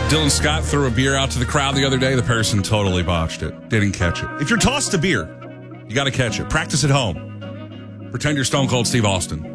Dylan Scott threw a beer out to the crowd the other day. The person totally botched it. Didn't catch it. If you're tossed a beer, you got to catch it. Practice at home. Pretend you're Stone Cold Steve Austin.